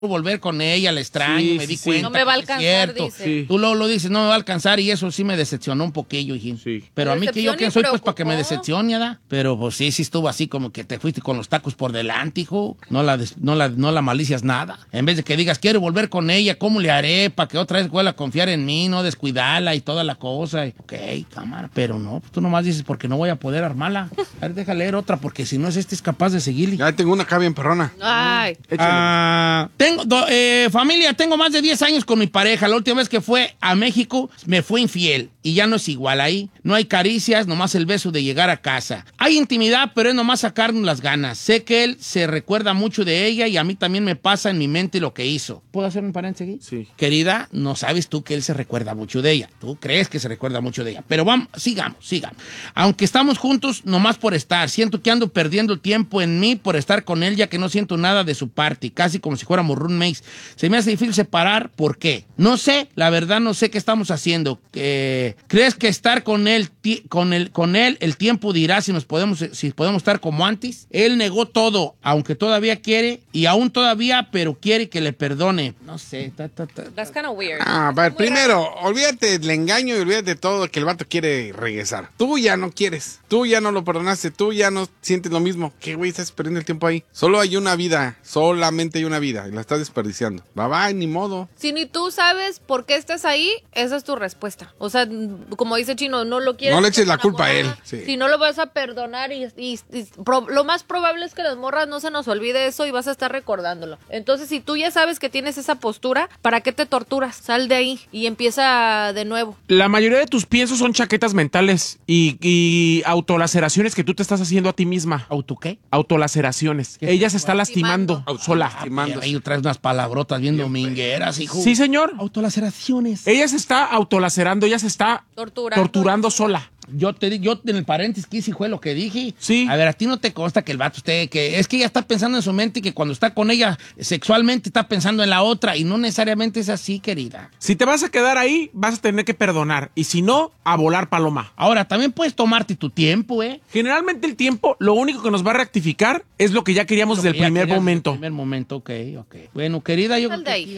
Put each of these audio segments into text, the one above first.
volver con ella, la extraño, Sí, me di sí, cuenta. No me va a que es alcanzar, cierto. dice. Sí. Tú lo dices, no me va a alcanzar y eso sí me decepcionó un poquillo, hijín. Sí. Pero a mí que yo Decepción y quién soy pues para que me preocupó. decepcione, ¿verdad? Pero pues sí estuvo así como que te fuiste con los tacos por delante, hijo. No la malicias nada. En vez de que digas, quiero volver con ella, ¿cómo le haré para que otra vez vuelva a confiar en mí, no descuidarla y toda la cosa? Ok, cámara, pero no, pues tú nomás dices porque no voy a poder armarla. A ver, déjale leer otra porque si no es capaz de seguirle. Ya tengo una acá bien perrona. Ay. Familia, tengo más de 10 años con mi pareja. La última vez que fue a México me fue infiel y ya no es igual ahí. No hay caricias, nomás el beso de llegar a casa. Hay intimidad, pero es nomás sacarnos las ganas. Sé que él se recuerda mucho de ella y a mí también me pasa en mi mente lo que hizo. ¿Puedo hacer un paréntesis aquí? Sí. Querida, no sabes tú que él se recuerda mucho de ella. Tú crees que se recuerda mucho de ella. Pero vamos, sigamos. Aunque estamos juntos, nomás por estar. Siento que ando perdiendo el tiempo en mí por estar con él, ya que no siento nada de su parte. Casi como si fuéramos roommates. Se me hace difícil separar. ¿Por qué? No sé, la verdad no sé qué estamos haciendo. ¿Crees que estar con él, el tiempo dirá si podemos estar como antes? Él negó todo, aunque todavía quiere, y aún todavía, pero quiere que le perdone. No sé. That's kind of weird. A ver, primero, olvídate del engaño y olvídate de todo que el vato quiere regresar. Tú ya no quieres, tú ya no lo perdonaste, tú ya no sientes lo mismo. ¿Qué güey estás perdiendo el tiempo ahí? Solo hay una vida, solamente hay una vida y la estás desperdiciando. Bye, ni modo. Si ni tú sabes por qué estás ahí, esa es tu respuesta. O sea, como dice Chino, no lo quieres. No le eches la culpa a él. Sí. Si no lo vas a perdonar lo más probable es que las morras no se nos olvide eso y vas a estar recordándolo. Entonces, si tú ya sabes que tienes esa postura, ¿para qué te torturas? Sal de ahí y empieza de nuevo. La mayoría de tus piensos son chaquetas mentales y autolaceraciones que tú te estás haciendo a ti misma. ¿Auto qué? Autolaceraciones. Ella se está lastimando sola. Lastimándose. Ahí traes unas palabrotas bien domingueras, hijo. Sí, señor. Autolaceraciones. Ella se está autolacerando, ella se está torturando sola. Yo en el paréntesis que hice fue lo que dije. Sí. A ver, a ti no te consta que el vato que es que ella está pensando en su mente y que cuando está con ella sexualmente está pensando en la otra y no necesariamente es así, querida. Si te vas a quedar ahí, vas a tener que perdonar. Y si no, a volar paloma. Ahora, también puedes tomarte tu tiempo, Generalmente el tiempo, lo único que nos va a rectificar es lo que ya queríamos desde el primer momento. Primer momento, ok. Bueno, querida, yo Sal de ahí.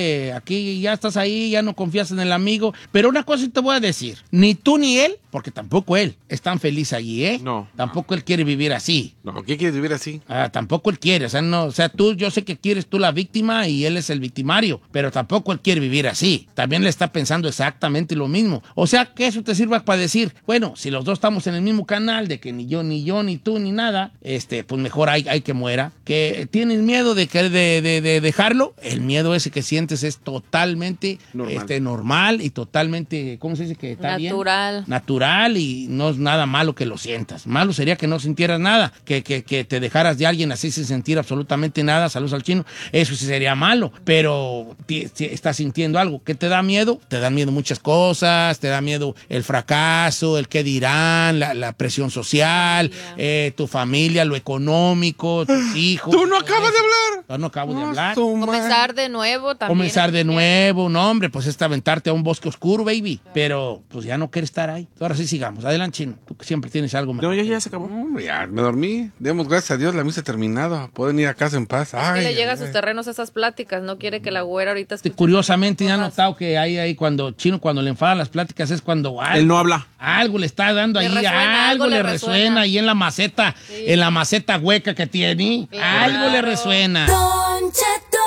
aquí ya estás ahí, ya no confías en el amigo. Pero una cosa sí te voy a decir, ni tú ni él, porque tampoco él es tan feliz allí, ¿eh? No. Tampoco él quiere vivir así. No, ¿qué quieres vivir así? Tampoco él quiere, tú, yo sé que quieres tú la víctima y él es el victimario, pero tampoco él quiere vivir así. También le está pensando exactamente lo mismo. O sea, que eso te sirva para decir, bueno, si los dos estamos en el mismo canal, de que ni yo, ni tú, ni nada, pues mejor hay que muera. Que tienes miedo de dejarlo, el miedo ese que sientes es totalmente normal y totalmente, ¿cómo se dice? Que está Natural. bien. Natural y no es nada malo que lo sientas. Malo sería que no sintieras nada, que te dejaras de alguien así sin sentir absolutamente nada, saludos al Chino, eso sí sería malo, pero estás sintiendo algo. ¿Qué te da miedo? Te dan miedo muchas cosas, te da miedo el fracaso, el qué dirán, la presión social, tu familia, lo económico, tus hijos. ¡Tú no acabas de hablar! Yo no acabo de hablar. Comenzar de nuevo también. Comenzar de nuevo, no, hombre, pues es aventarte a un bosque oscuro, baby. Pero, pues ya no quieres estar ahí. Ahora sí sigamos. Adelante, Chino. Tú que siempre tienes algo más. No, ya se acabó. Hombre, ya me dormí. Demos gracias a Dios, la misa ha terminado. Pueden ir a casa en paz. Que le llega a sus terrenos esas pláticas. No quiere que la güera ahorita escuche. Curiosamente, ya he notado que ahí cuando Chino, cuando le enfadan las pláticas, es cuando Él no habla. algo le está dando ahí, algo le resuena ahí en la maceta, en la maceta hueca que tiene. Claro. Algo le resuena. Don Cheto.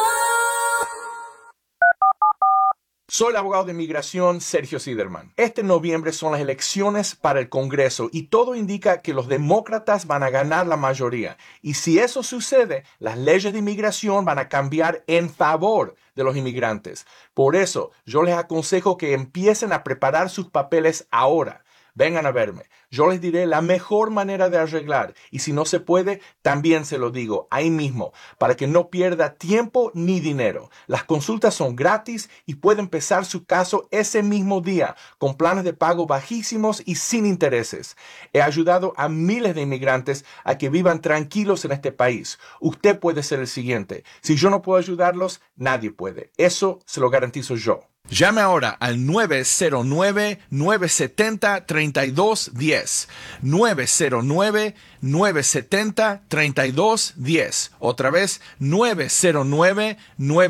Soy el abogado de inmigración Sergio Siderman. Este noviembre son las elecciones para el Congreso y todo indica que los demócratas van a ganar la mayoría. Y si eso sucede, las leyes de inmigración van a cambiar en favor de los inmigrantes. Por eso, yo les aconsejo que empiecen a preparar sus papeles ahora. Vengan a verme. Yo les diré la mejor manera de arreglar. Y si no se puede, también se lo digo ahí mismo, para que no pierda tiempo ni dinero. Las consultas son gratis y puede empezar su caso ese mismo día, con planes de pago bajísimos y sin intereses. He ayudado a miles de inmigrantes a que vivan tranquilos en este país. Usted puede ser el siguiente. Si yo no puedo ayudarlos, nadie puede. Eso se lo garantizo yo. Llame ahora al 909-970-3210. 909-970-3210. Otra vez, 909-970-3210.